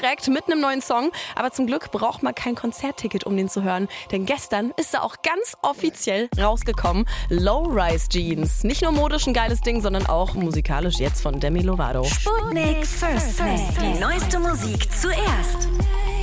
direkt mit einem neuen Song. Aber zum Glück braucht man kein Konzertticket, um den zu hören. Denn gestern ist er auch ganz offiziell rausgekommen. Low-Rise Jeans. Nicht nur modisch ein geiles Ding, sondern auch musikalisch jetzt von Demi Lovato. Sputnik First Play. Die neueste Musik zuerst.